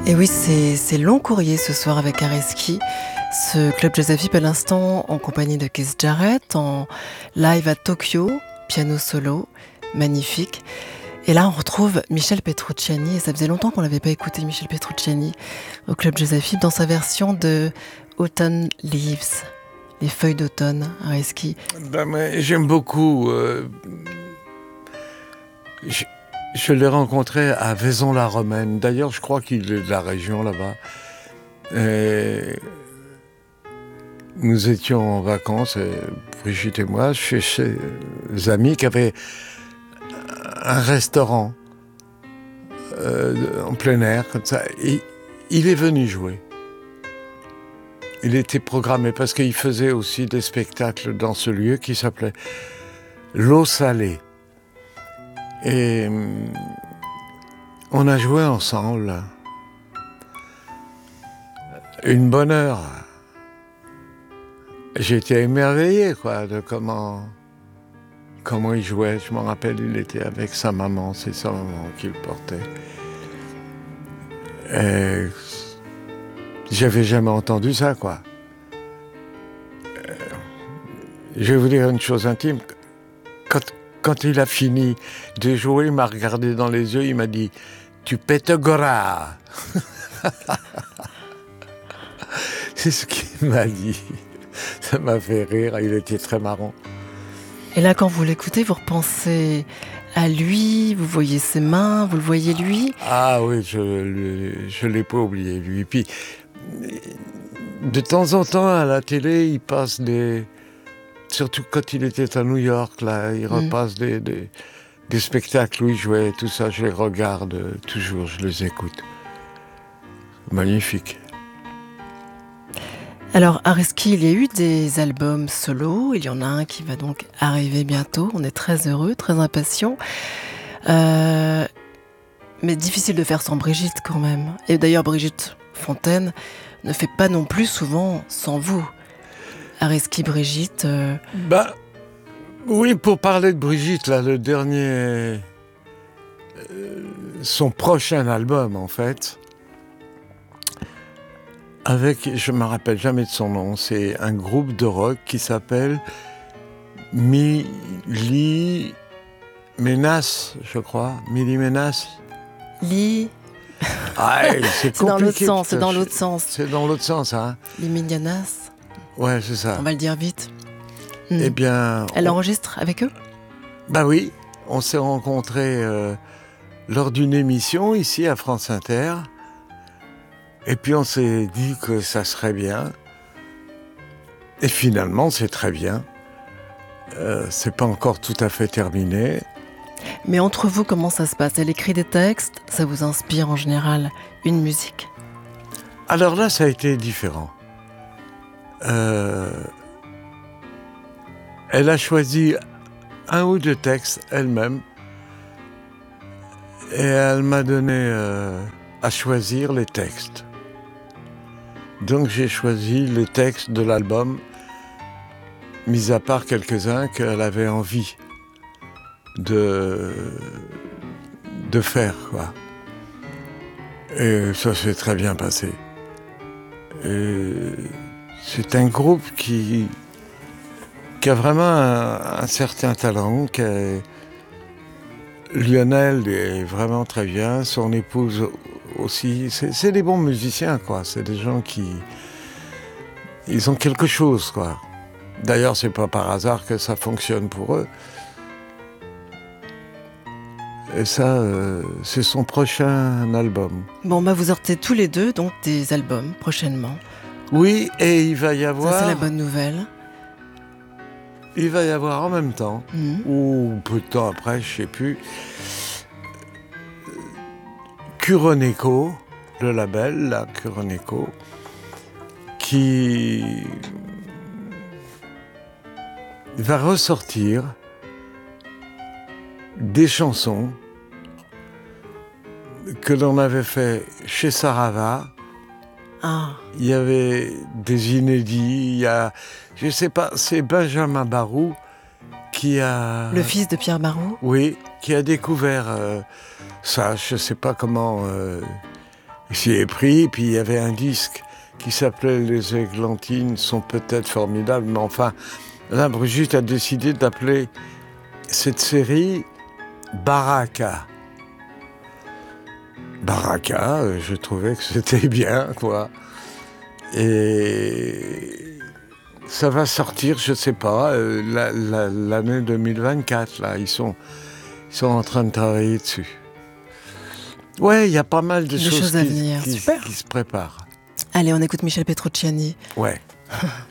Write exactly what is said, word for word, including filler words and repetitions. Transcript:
Et oui, c'est, c'est long courrier ce soir avec Areski. Ce club Jazz à Vip à l'instant en compagnie de Keith Jarrett, en live à Tokyo, piano solo, magnifique. Et là, on retrouve Michel Petrucciani, et ça faisait longtemps qu'on n'avait pas écouté Michel Petrucciani au club Jazz à Vip dans sa version de Autumn Leaves, les feuilles d'automne, Areski. Ben, mais j'aime beaucoup. Euh, je, je l'ai rencontré à Vaison-la-Romaine. D'ailleurs, je crois qu'il est de la région là-bas. Et nous étions en vacances, et Brigitte et moi, chez ses amis qui avaient un restaurant euh, en plein air, comme ça. Et il est venu jouer. Il était programmé parce qu'il faisait aussi des spectacles dans ce lieu qui s'appelait L'eau salée. Et on a joué ensemble une bonne heure. J'ai été émerveillé, quoi, de comment, comment il jouait. Je me rappelle, il était avec sa maman, c'est sa maman qui le portait. Et j'avais jamais entendu ça, quoi. Je vais vous dire une chose intime. Quand, quand il a fini de jouer, il m'a regardé dans les yeux, il m'a dit « Tu pètes gora !» C'est ce qu'il m'a dit. Ça m'a fait rire, il était très marrant. Et là, quand vous l'écoutez, vous repensez à lui, vous voyez ses mains, vous le voyez lui. Ah oui, je ne l'ai pas oublié, lui. Puis, de temps en temps, à la télé, il passe des... Surtout quand il était à New York, là, il repasse mmh. des, des, des spectacles où il jouait, tout ça, je les regarde toujours, je les écoute. Magnifique. Alors, Areski, il y a eu des albums solo, il y en a un qui va donc arriver bientôt, on est très heureux, très impatients. Euh, mais difficile de faire sans Brigitte quand même. Et d'ailleurs, Brigitte Fontaine ne fait pas non plus souvent sans vous. Areski, Brigitte... Euh... Bah, oui, pour parler de Brigitte, là, le dernier... Euh, son prochain album, en fait... Avec, je ne me rappelle jamais de son nom, c'est un groupe de rock qui s'appelle Mili Menace, je crois. Mili Menace. Li. Ah, c'est, c'est dans l'autre sens, c'est dans l'autre sens. C'est dans l'autre sens, hein. Li Menace. Ouais, c'est ça. On va le dire vite. Hmm. Eh bien. Elle on... enregistre avec eux ? Bah oui, on s'est rencontrés euh, lors d'une émission ici à France Inter. Et puis on s'est dit que ça serait bien. Et finalement, c'est très bien. Euh, c'est pas encore tout à fait terminé. Mais entre vous, comment ça se passe ? Elle écrit des textes, ça vous inspire en général une musique ? Alors là, ça a été différent. Euh, elle a choisi un ou deux textes elle-même. Et elle m'a donné euh, à choisir les textes. Donc j'ai choisi les textes de l'album, mis à part quelques-uns qu'elle avait envie de, de faire, quoi. Et ça s'est très bien passé. Et c'est un groupe qui, qui a vraiment un, un certain talent. Qui est, Lionel est vraiment très bien, son épouse aussi. C'est, c'est des bons musiciens, quoi. C'est des gens qui... Ils ont quelque chose, quoi. D'ailleurs, c'est pas par hasard que ça fonctionne pour eux. Et ça, euh, c'est son prochain album. Bon, bah vous sortez tous les deux, donc, des albums, prochainement. Oui, et il va y avoir... Ça, c'est la bonne nouvelle. Il va y avoir en même temps, mmh. ou peu de temps après, je sais plus, Kuroneko, le label, là, Kuroneko, qui va ressortir des chansons que l'on avait fait chez Sarava. Ah. Il y avait des inédits, il y a, je sais pas, c'est Benjamin Barou qui a... Le fils de Pierre Barou ? Oui, qui a découvert euh, ça, je sais pas comment euh, J'y ai pris, puis il y avait un disque qui s'appelait Les Églantines sont peut-être formidables, mais enfin, là, Brigitte a décidé d'appeler cette série Baraka. Baraka, je trouvais que c'était bien, quoi. Et ça va sortir, je sais pas, euh, la, la, l'année deux mille vingt-quatre, là, ils sont, ils sont en train de travailler dessus. Ouais, il y a pas mal de Des choses, choses à qui, venir. qui, Super. qui se préparent. Allez, on écoute Michel Petrucciani. Ouais.